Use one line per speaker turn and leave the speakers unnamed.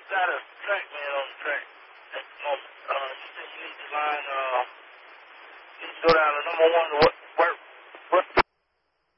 got a track man on the track at the moment. She said you need to line, you need to go down to number one.